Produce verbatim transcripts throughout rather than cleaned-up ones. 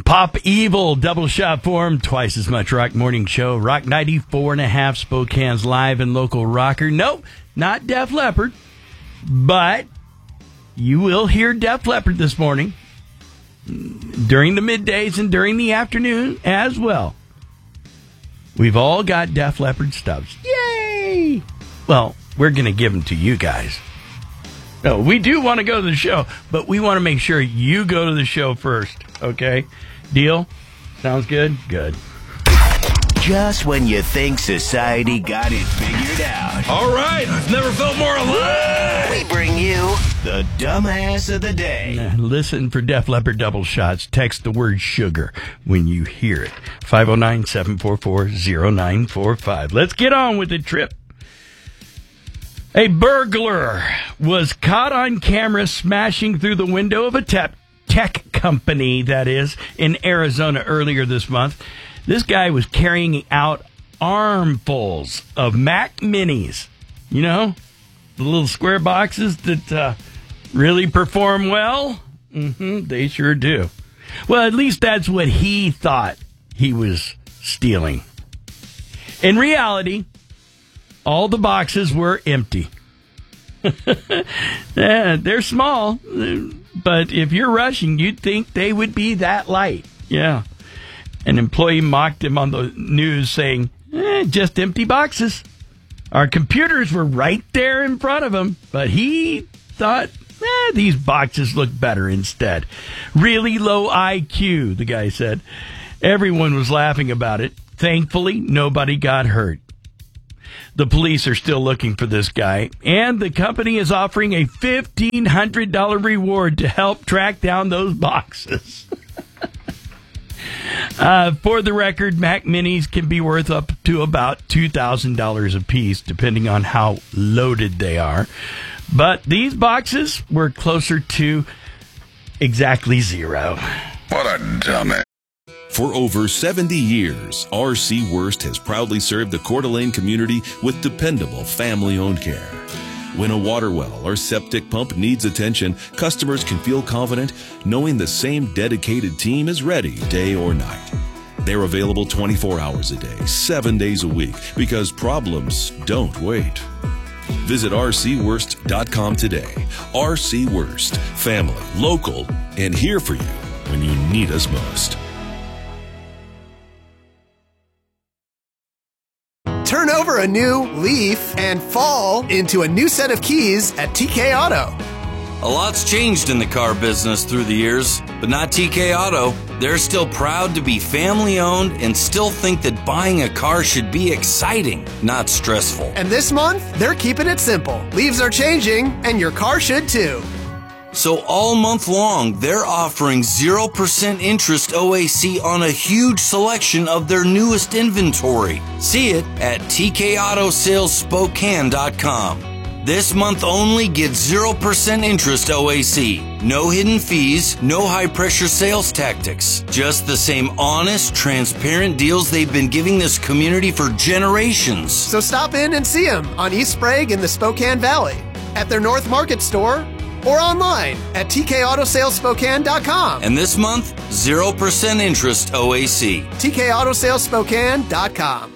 Pop Evil, double shot form, twice as much rock morning show. Rock ninety-four and a half, Spokane's live and local rocker. Nope, not Def Leppard, but you will hear Def Leppard this morning during the middays and during the afternoon as well. We've all got Def Leppard stubs. Yay! Well, we're going to give them to you guys. No, we do want to go to the show, but we want to make sure you go to the show first, okay? Deal? Sounds good? Good. Just when you think society got it figured out. All right, I've never felt more alive. We bring you the dumbass of the day. Listen for Def Leppard double shots. Text the word sugar when you hear it. five oh nine, seven four four, oh nine four five. Let's get on with the trip. A burglar was caught on camera smashing through the window of a tech, tech company, that is, in Arizona earlier this month. This guy was carrying out armfuls of Mac Minis. You know, the little square boxes that uh, really perform well? Mm-hmm, they sure do. Well, at least that's what he thought he was stealing. In reality, all the boxes were empty. Yeah, they're small, but if you're rushing, you'd think they would be that light. Yeah. An employee mocked him on the news saying, eh, just empty boxes. Our computers were right there in front of him, but he thought, eh, these boxes look better instead. Really low I Q, the guy said. Everyone was laughing about it. Thankfully, nobody got hurt. The police are still looking for this guy, and the company is offering a fifteen hundred dollars reward to help track down those boxes. uh, for the record, Mac Minis can be worth up to about two thousand dollars a piece, depending on how loaded they are. But these boxes were closer to exactly zero. What a dumbass. For over seventy years, R C Worst has proudly served the Coeur d'Alene community with dependable family-owned care. When a water well or septic pump needs attention, customers can feel confident knowing the same dedicated team is ready day or night. They're available twenty-four hours a day, seven days a week, because problems don't wait. Visit R C worst dot com today. R C Worst, family, local, and here for you when you need us most. Turn over a new Leaf and fall into a new set of keys at T K Auto. A lot's changed in the car business through the years, but not T K Auto. They're still proud to be family-owned and still think that buying a car should be exciting, not stressful. And this month, they're keeping it simple. Leaves are changing, and your car should too. So all month long, they're offering zero percent interest O A C on a huge selection of their newest inventory. See it at T K auto sales spokane dot com. This month only, get zero percent interest O A C. No hidden fees, no high-pressure sales tactics. Just the same honest, transparent deals they've been giving this community for generations. So stop in and see them on East Sprague in the Spokane Valley, at their North Market store, or online at T K auto sales spokane dot com. And this month, zero percent interest O A C. T K auto sales spokane dot com.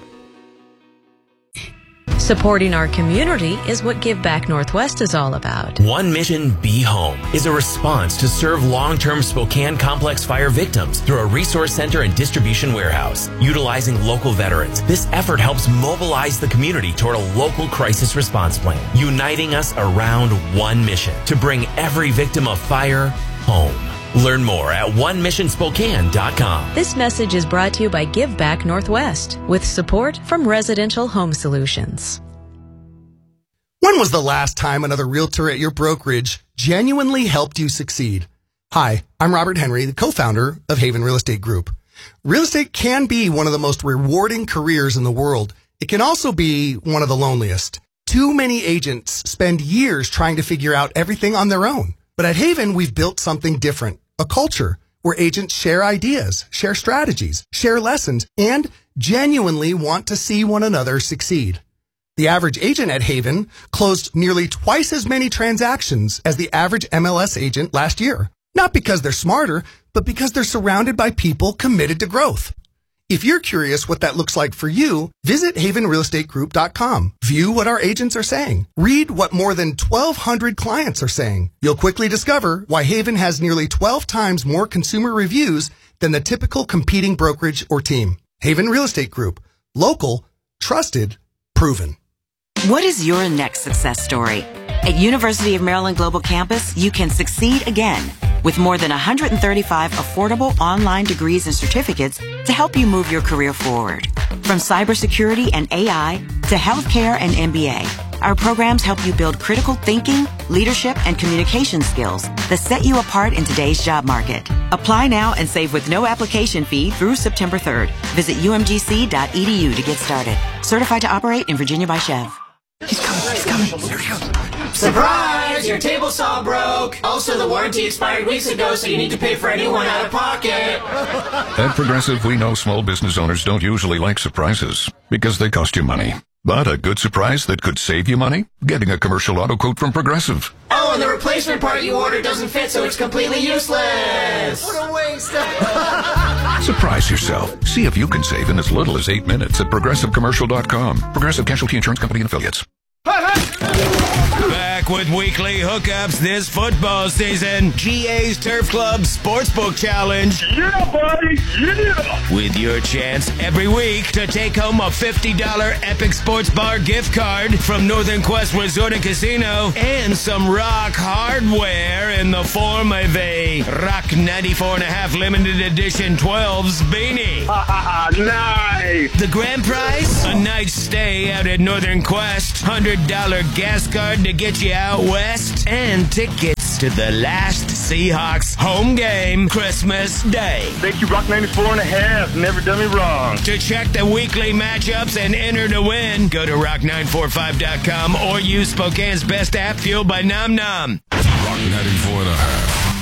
Supporting our community is what Give Back Northwest is all about. One Mission Be Home is a response to serve long-term Spokane complex fire victims through a resource center and distribution warehouse. Utilizing local veterans, this effort helps mobilize the community toward a local crisis response plan, uniting us around one mission to bring every victim of fire home. Learn more at one mission spokane dot com. This message is brought to you by Give Back Northwest with support from Residential Home Solutions. When was the last time another realtor at your brokerage genuinely helped you succeed? Hi, I'm Robert Henry, the co-founder of Haven Real Estate Group. Real estate can be one of the most rewarding careers in the world. It can also be one of the loneliest. Too many agents spend years trying to figure out everything on their own. But at Haven, we've built something different, a culture where agents share ideas, share strategies, share lessons, and genuinely want to see one another succeed. The average agent at Haven closed nearly twice as many transactions as the average M L S agent last year. Not because they're smarter, but because they're surrounded by people committed to growth. If you're curious what that looks like for you, visit haven real estate group dot com. View what our agents are saying. Read what more than twelve hundred clients are saying. You'll quickly discover why Haven has nearly twelve times more consumer reviews than the typical competing brokerage or team. Haven Real Estate Group. Local, trusted, proven. What is your next success story? At University of Maryland Global Campus, you can succeed again with more than one hundred thirty-five affordable online degrees and certificates to help you move your career forward. From cybersecurity and A I to healthcare and M B A, our programs help you build critical thinking, leadership, and communication skills that set you apart in today's job market. Apply now and save with no application fee through September third. Visit U M G C dot E D U to get started. Certified to operate in Virginia by Chev. He's coming, he's coming. Here he goes. Surprise! Your table saw broke. Also, the warranty expired weeks ago, so you need to pay for a new one out of pocket. At Progressive, we know small business owners don't usually like surprises because they cost you money. But a good surprise that could save you money? Getting a commercial auto quote from Progressive. Oh, and the replacement part you ordered doesn't fit, so it's completely useless. What a waste. Surprise yourself. See if you can save in as little as eight minutes at progressive commercial dot com. Progressive Casualty Insurance Company and Affiliates. Back with weekly hookups this football season. G A's Turf Club Sportsbook Challenge. Yeah, buddy, yeah! With your chance every week to take home a fifty dollars Epic Sports Bar gift card from Northern Quest Resort and Casino and some rock hardware in the form of a Rock ninety-four and a half limited edition twelves beanie. Nice! The grand prize? A night's stay out at Northern Quest, one hundred dollars gas card to get you out west, and tickets to the last Seahawks home game Christmas Day. Thank you, Rock ninety-four and a half. Never done me wrong. To check the weekly matchups and enter to win, go to rock nine forty-five dot com or use Spokane's best app, fueled by Nom Nom. Rock ninety-four and a half.